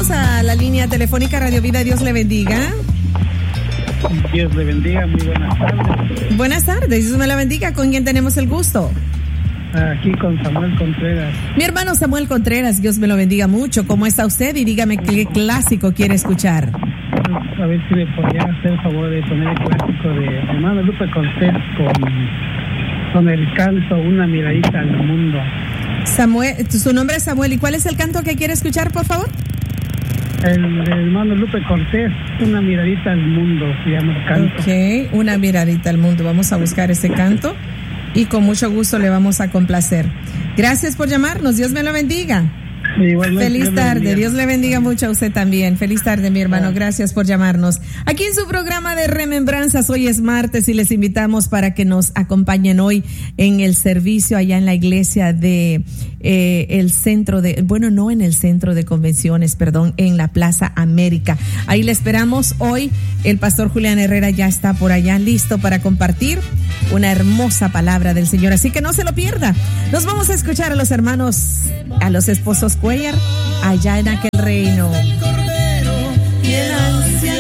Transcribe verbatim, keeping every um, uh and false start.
Vamos a la línea telefónica Radio Vida. Dios le bendiga. Dios le bendiga, muy buenas tardes. Buenas tardes, Dios me la bendiga. ¿Con quién tenemos el gusto? Aquí con Samuel Contreras. Mi hermano Samuel Contreras, Dios me lo bendiga mucho. ¿Cómo está usted? Y dígame qué clásico quiere escuchar. A ver si me podría hacer el favor de poner el clásico de hermano Lupe Cortés con, con el canto Una miradita al mundo. Samuel, su nombre es Samuel. ¿Y cuál es el canto que quiere escuchar, por favor? El de hermano Lupe Cortés, Una miradita al mundo, se llama el canto. Ok, Una miradita al mundo. Vamos a buscar ese canto y con mucho gusto le vamos a complacer. Gracias por llamarnos. Dios me lo bendiga. Igualmente, feliz tarde, Dios le bendiga mucho a usted también. Feliz tarde, mi hermano, gracias por llamarnos. Aquí en su programa de Remembranzas, hoy es martes y les invitamos para que nos acompañen hoy en el servicio allá en la iglesia de eh, el centro de, bueno, no en el centro de convenciones, perdón, en la Plaza América. Ahí le esperamos hoy. El pastor Julián Herrera ya está por allá listo para compartir una hermosa palabra del Señor, así que no se lo pierda. Nos vamos a escuchar a los hermanos, a los esposos Cuellar, allá en aquel reino. Y el anciano